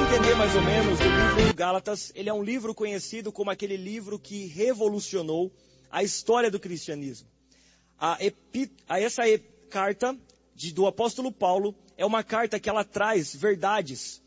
entender mais ou menos, o livro Gálatas, ele é um livro conhecido como aquele livro que revolucionou a história do cristianismo. Essa carta do apóstolo Paulo é uma carta que ela traz verdades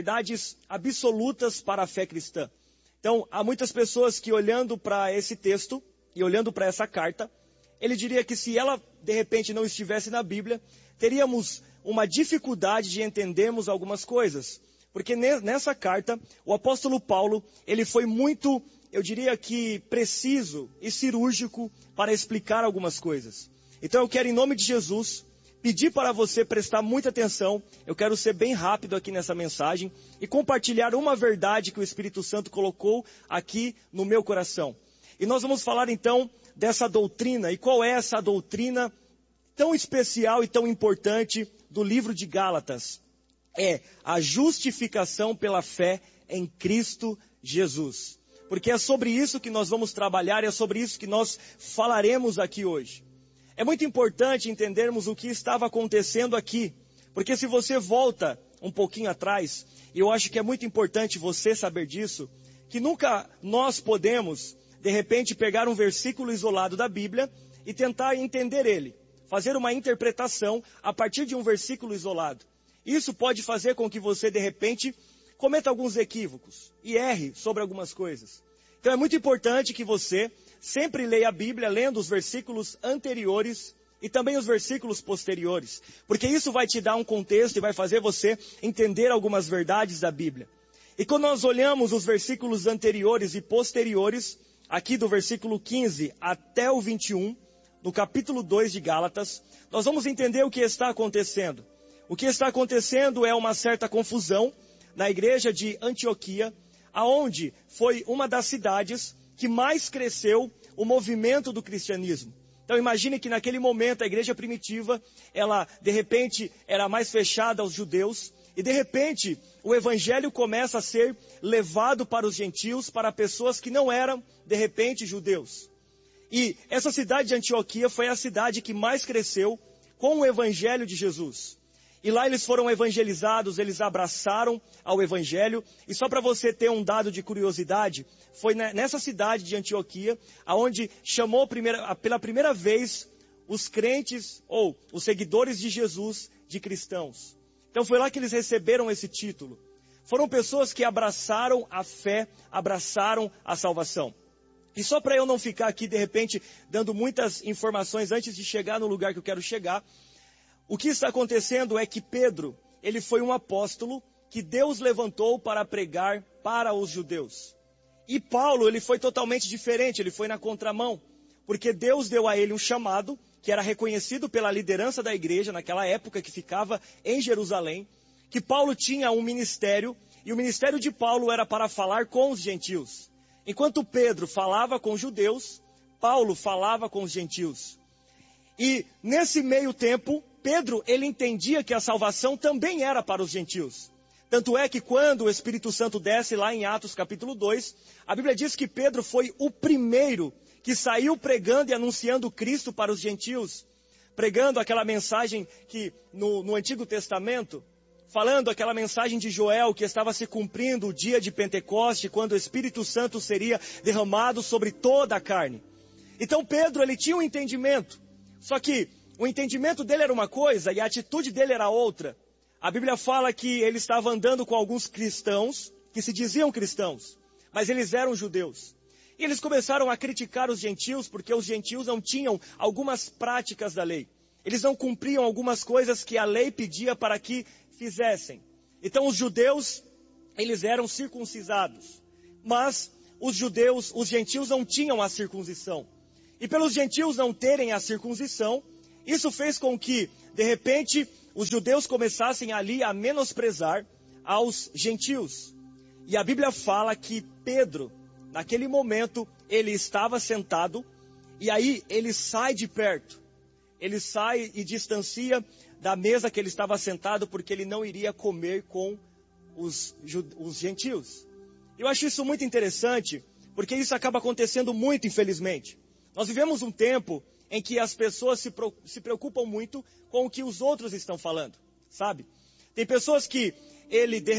absolutas para a fé cristã. Então, há muitas pessoas que olhando para esse texto e olhando para essa carta, ele diria que se ela de repente não estivesse na Bíblia, teríamos uma dificuldade de entendermos algumas coisas. Porque nessa carta, o apóstolo Paulo, ele foi muito, eu diria que preciso e cirúrgico para explicar algumas coisas. Então eu quero, em nome de Jesus, pedir para você prestar muita atenção. Eu quero ser bem rápido aqui nessa mensagem e compartilhar uma verdade que o Espírito Santo colocou aqui no meu coração. E nós vamos falar então dessa doutrina. E qual é essa doutrina tão especial e tão importante do livro de Gálatas? É a justificação pela fé em Cristo Jesus. Porque é sobre isso que nós vamos trabalhar, é sobre isso que nós falaremos aqui hoje. É muito importante entendermos o que estava acontecendo aqui. Porque se você volta um pouquinho atrás, e eu acho que é muito importante você saber disso, que nunca nós podemos, de repente, pegar um versículo isolado da Bíblia e tentar entender ele. Fazer uma interpretação a partir de um versículo isolado. Isso pode fazer com que você, de repente, cometa alguns equívocos e erre sobre algumas coisas. Então é muito importante que você sempre leia a Bíblia, lendo os versículos anteriores e também os versículos posteriores. Porque isso vai te dar um contexto e vai fazer você entender algumas verdades da Bíblia. E quando nós olhamos os versículos anteriores e posteriores, aqui do versículo 15 até o 21, no capítulo 2 de Gálatas, nós vamos entender o que está acontecendo. O que está acontecendo é uma certa confusão na igreja de Antioquia, aonde foi uma das cidades que mais cresceu o movimento do cristianismo. Então imagine que naquele momento a igreja primitiva, ela de repente era mais fechada aos judeus, e de repente o evangelho começa a ser levado para os gentios, para pessoas que não eram de repente judeus. E essa cidade de Antioquia foi a cidade que mais cresceu com o evangelho de Jesus. E lá eles foram evangelizados, eles abraçaram ao evangelho. E só para você ter um dado de curiosidade, foi nessa cidade de Antioquia, aonde chamou pela primeira vez os crentes, ou os seguidores de Jesus, de cristãos. Então foi lá que eles receberam esse título. Foram pessoas que abraçaram a fé, abraçaram a salvação. E só para eu não ficar aqui, de repente, dando muitas informações antes de chegar no lugar que eu quero chegar, o que está acontecendo é que Pedro, ele foi um apóstolo que Deus levantou para pregar para os judeus. E Paulo, ele foi totalmente diferente, ele foi na contramão, porque Deus deu a ele um chamado, que era reconhecido pela liderança da igreja, naquela época que ficava em Jerusalém, que Paulo tinha um ministério, e o ministério de Paulo era para falar com os gentios. Enquanto Pedro falava com os judeus, Paulo falava com os gentios. E nesse meio tempo, Pedro, ele entendia que a salvação também era para os gentios. Tanto é que quando o Espírito Santo desce lá em Atos capítulo 2, a Bíblia diz que Pedro foi o primeiro que saiu pregando e anunciando Cristo para os gentios. Pregando aquela mensagem que no Antigo Testamento, falando aquela mensagem de Joel que estava se cumprindo o dia de Pentecoste, quando o Espírito Santo seria derramado sobre toda a carne. Então Pedro, ele tinha um entendimento. Só que o entendimento dele era uma coisa e a atitude dele era outra. A Bíblia fala que ele estava andando com alguns cristãos, que se diziam cristãos, mas eles eram judeus. E eles começaram a criticar os gentios, porque os gentios não tinham algumas práticas da lei. Eles não cumpriam algumas coisas que a lei pedia para que fizessem. Então os judeus, eles eram circuncisados. Mas os gentios não tinham a circuncisão. E pelos gentios não terem a circuncisão, isso fez com que, de repente, os judeus começassem ali a menosprezar aos gentios. E a Bíblia fala que Pedro, naquele momento, ele estava sentado, e aí ele sai de perto. Ele sai e distancia da mesa que ele estava sentado, porque ele não iria comer com os gentios. Eu acho isso muito interessante, porque isso acaba acontecendo muito, infelizmente. Nós vivemos um tempo em que as pessoas se preocupam muito com o que os outros estão falando, sabe? Tem pessoas que